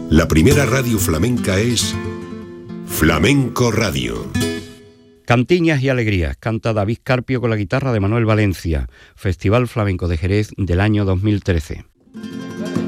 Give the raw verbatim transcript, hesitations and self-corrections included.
La primera radio flamenca es Flamenco Radio. Cantiñas y alegrías, canta David Carpio con la guitarra de Manuel Valencia, Festival Flamenco de Jerez del año dos mil trece.